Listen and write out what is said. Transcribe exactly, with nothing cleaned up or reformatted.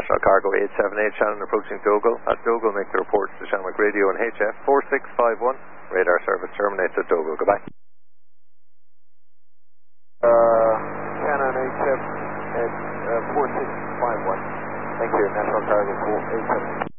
National Cargo eight seven eight, Shannon approaching Dogal. At Dogal, make the reports to Shamrock Radio and H F four six five one. Radar service terminates at Dogal. Goodbye. Uh, Shannon H F at uh, four six five one. Thank you, National Cargo eight seven eight.